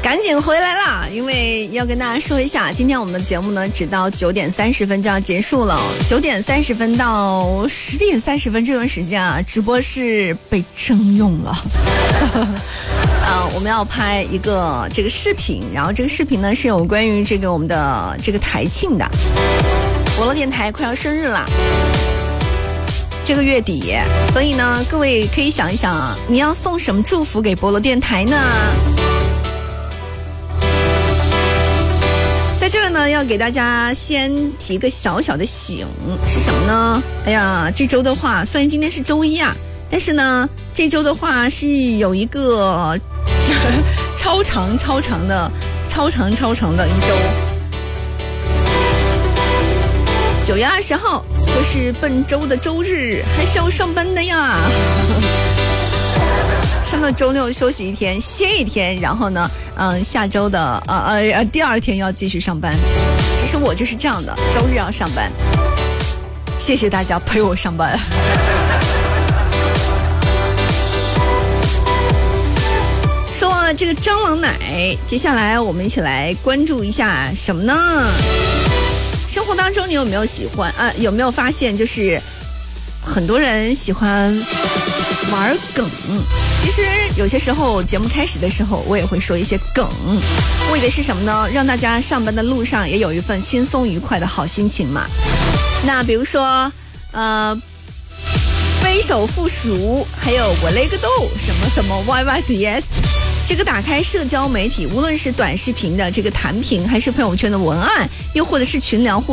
赶紧回来啦！因为要跟大家说一下，今天我们的节目呢，只到9点30分就要结束了。9点30分到10点30分这段时间啊，直播室被征用了。我们要拍一个这个视频，然后这个视频呢是有关于这个我们的这个台庆的。博乐电台快要生日啦，这个月底，所以呢，各位可以想一想啊，你要送什么祝福给博乐电台呢？在这儿呢，要给大家先提个小小的醒，是什么呢？哎呀，这周的话，虽然今天是周一啊，但是呢，这周的话是有一个超长的一周。9月20号就是本周的周日，还是要上班的呀。上到周六休息一天，歇一天，然后呢，下周的第二天要继续上班。其实我就是这样的，周日要上班。谢谢大家陪我上班。说完了这个蟑螂奶，接下来我们一起来关注一下什么呢？生活当中你有没有有没有发现，就是很多人喜欢玩梗。其实有些时候节目开始的时候我也会说一些梗，为的是什么呢？让大家上班的路上也有一份轻松愉快的好心情嘛。那比如说背手复熟，还有我勒个豆什么 YYDS， 这个打开社交媒体，无论是短视频的这个弹屏，还是朋友圈的文案，又或者是群聊互